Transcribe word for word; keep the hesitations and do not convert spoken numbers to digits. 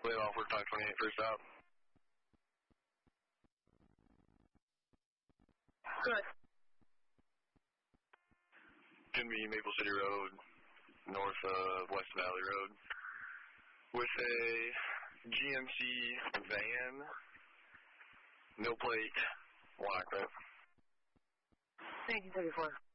Late off work, five twenty-eight, first out. Good. Gonna be Maple City Road, north of West Valley Road, with a G M C van, no plate, one occupant. nineteen thirty-four.